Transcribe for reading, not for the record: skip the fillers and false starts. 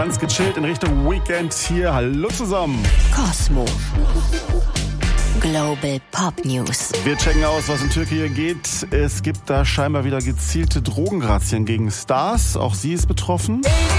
Ganz gechillt in Richtung Weekend hier. Hallo zusammen. Cosmo. Global Pop News. Wir checken aus, was in Türkei geht. Es gibt da scheinbar wieder gezielte Drogenrazzien gegen Stars. Auch sie ist betroffen.